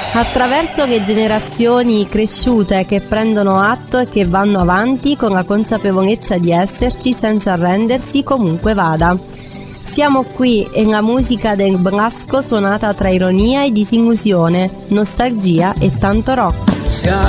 attraverso le generazioni cresciute che prendono atto e che vanno avanti con la consapevolezza di esserci senza arrendersi comunque vada. Siamo qui in la musica del Blasco suonata tra ironia e disillusione, nostalgia e tanto rock.